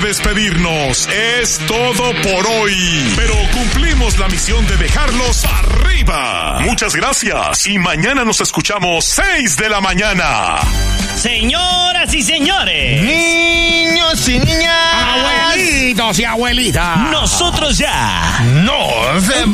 despedirnos. Es todo por hoy. Pero cumplimos la misión de dejarlos arriba. Muchas gracias. Y mañana nos escuchamos 6 de la mañana. Señoras y señores, niños y niñas, abuelitos y abuelitas, nosotros ya nos